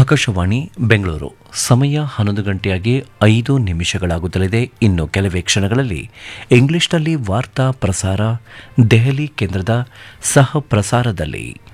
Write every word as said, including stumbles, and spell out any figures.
ಆಕಾಶವಾಣಿ ಬೆಂಗಳೂರು ಸಮಯ ಹನ್ನೊಂದು ಗಂಟೆಯಾಗಿ ಐದು ನಿಮಿಷಗಳಾಗುತ್ತಲಿದೆ. ಇನ್ನು ಕೆಲವೇ ಕ್ಷಣಗಳಲ್ಲಿ ಇಂಗ್ಲಿಷ್ನಲ್ಲಿ ವಾರ್ತಾ ಪ್ರಸಾರ ದೆಹಲಿ ಕೇಂದ್ರದ ಸಹ ಪ್ರಸಾರದಲ್ಲಿ.